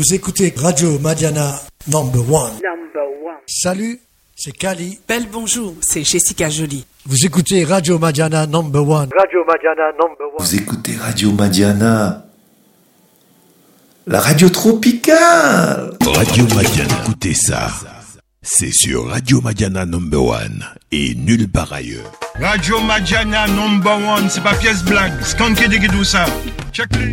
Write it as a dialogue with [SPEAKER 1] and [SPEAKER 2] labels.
[SPEAKER 1] Vous écoutez Radio Madiana Number One. Salut, c'est Kali.
[SPEAKER 2] Belle bonjour, c'est Jessica Jolie.
[SPEAKER 1] Vous écoutez Radio Madiana Number One.
[SPEAKER 3] Radio Madiana Number One.
[SPEAKER 4] Vous écoutez Radio Madiana, la radio tropicale.
[SPEAKER 5] Radio Madiana, écoutez ça. C'est sur Radio Madiana Number One et nulle part ailleurs.
[SPEAKER 6] Radio Madiana Number One, c'est pas pièce blague. Skanké Digidoussa. Check-le.